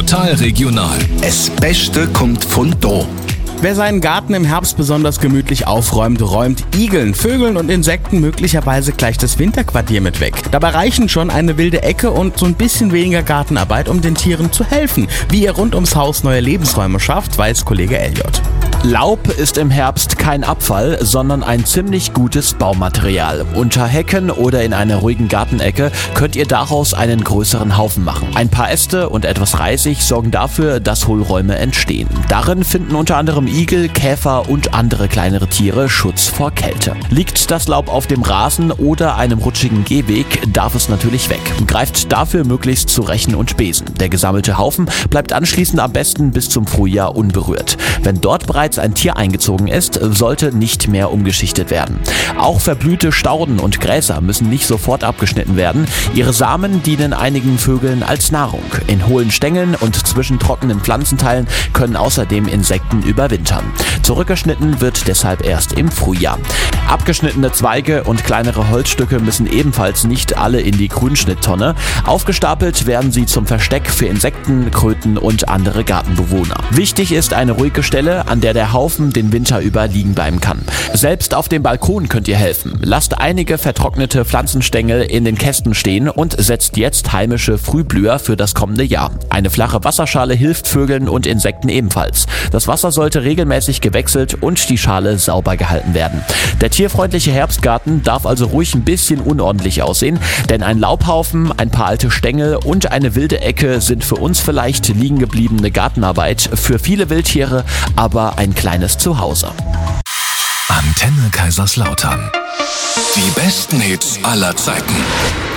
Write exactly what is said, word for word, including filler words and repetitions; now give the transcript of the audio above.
Total regional. Das Beste kommt von da. Wer seinen Garten im Herbst besonders gemütlich aufräumt, räumt Igeln, Vögeln und Insekten möglicherweise gleich das Winterquartier mit weg. Dabei reichen schon eine wilde Ecke und so ein bisschen weniger Gartenarbeit, um den Tieren zu helfen. Wie ihr rund ums Haus neue Lebensräume schafft, weiß Kollege Elliot. Laub ist im Herbst kein Abfall, sondern ein ziemlich gutes Baumaterial. Unter Hecken oder in einer ruhigen Gartenecke könnt ihr daraus einen größeren Haufen machen. Ein paar Äste und etwas Reisig sorgen dafür, dass Hohlräume entstehen. Darin finden unter anderem Igel, Käfer und andere kleinere Tiere Schutz vor Kälte. Liegt das Laub auf dem Rasen oder einem rutschigen Gehweg, darf es natürlich weg. Greift dafür möglichst zu Rechen und Besen. Der gesammelte Haufen bleibt anschließend am besten bis zum Frühjahr unberührt. Wenn dort bereits ein Tier eingezogen ist, sollte nicht mehr umgeschichtet werden. Auch verblühte Stauden und Gräser müssen nicht sofort abgeschnitten werden. Ihre Samen dienen einigen Vögeln als Nahrung. In hohlen Stängeln und zwischen trockenen Pflanzenteilen können außerdem Insekten überwintern. Zurückgeschnitten wird deshalb erst im Frühjahr. Abgeschnittene Zweige und kleinere Holzstücke müssen ebenfalls nicht alle in die Grünschnitttonne. Aufgestapelt werden sie zum Versteck für Insekten, Kröten und andere Gartenbewohner. Wichtig ist eine ruhige Stelle, an der der Haufen den Winter über liegen bleiben kann. Selbst auf dem Balkon könnt ihr helfen. Lasst einige vertrocknete Pflanzenstängel in den Kästen stehen und setzt jetzt heimische Frühblüher für das kommende Jahr. Eine flache Wasserschale hilft Vögeln und Insekten ebenfalls. Das Wasser sollte regelmäßig gewechselt und die Schale sauber gehalten werden. Der tierfreundliche Herbstgarten darf also ruhig ein bisschen unordentlich aussehen, denn ein Laubhaufen, ein paar alte Stängel und eine wilde Ecke sind für uns vielleicht liegen gebliebene Gartenarbeit, für viele Wildtiere aber ein kleines Zuhause. Antenne Kaiserslautern. Die besten Hits aller Zeiten.